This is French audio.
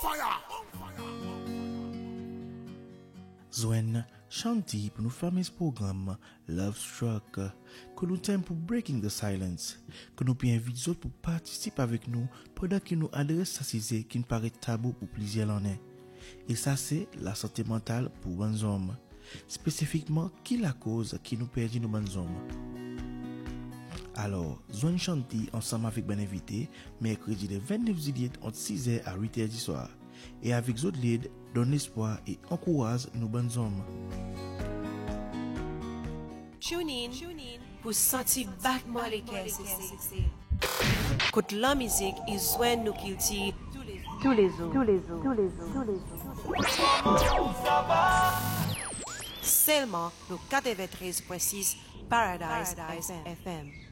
Zwen Shanti pour nous fermer ce programme Love Struck que nous t'aimons pour Breaking the Silence que nous puis inviter autres pour participer avec nous pendant que nous adressons sa sujet qui nous paraît tabou pour plusieurs l'année. Et ça c'est la santé mentale pour bonnes hommes. Spécifiquement, qui la cause qui nous perdit nos bonnes hommes. Alors, Zwen Shanti ensemble avec ben invité, mercredi le 29 juillet entre 6h à 8h du soir. Et avec d'autres leads, donne espoir et encourage nos bonnes hommes. Tune in pour sentir battement les caisses. Côte la musique et Zwen nous kilti tous les jours. Seulement le 93.6 Paradise FM.